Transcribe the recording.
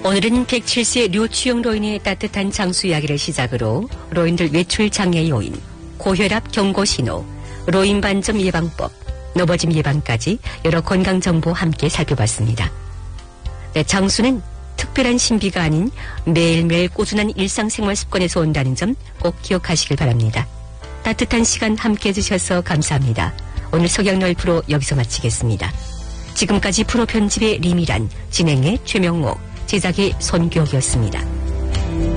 오늘은 107세 류추영 로인의 따뜻한 장수 이야기를 시작으로 로인들 외출 장애 요인, 고혈압 경고 신호, 로인 반점 예방법, 넘어짐 예방까지 여러 건강 정보 함께 살펴봤습니다. 네, 장수는 특별한 신비가 아닌 매일매일 꾸준한 일상생활 습관에서 온다는 점 꼭 기억하시길 바랍니다. 따뜻한 시간 함께 해주셔서 감사합니다. 오늘 석양널 프로 여기서 마치겠습니다. 지금까지 프로 편집의 리미란, 진행의 최명옥, 제작의 손교옥이었습니다.